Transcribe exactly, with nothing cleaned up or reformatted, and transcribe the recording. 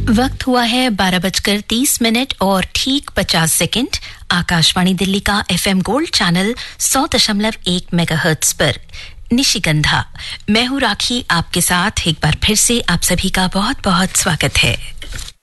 वक्त हुआ है बारह बजकर तीस मिनट और ठीक पचास सेकंड। आकाशवाणी दिल्ली का एफएम गोल्ड चैनल सौ दशमलव एक मेगाहर्ट्ज पर निशिगंधा। मैं हूं राखी, आपके साथ एक बार फिर से आप सभी का बहुत बहुत स्वागत है।